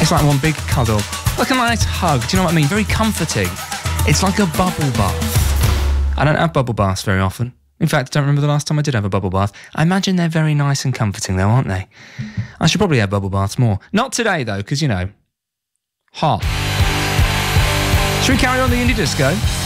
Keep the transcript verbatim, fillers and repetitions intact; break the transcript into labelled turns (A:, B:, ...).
A: It's like one big cuddle. Like a nice hug, do you know what I mean? Very comforting. It's like a bubble bath. I don't have bubble baths very often. In fact, I don't remember the last time I did have a bubble bath. I imagine they're very nice and comforting though, aren't they? I should probably have bubble baths more. Not today though, because, you know, hot. Should we carry on the indie disco?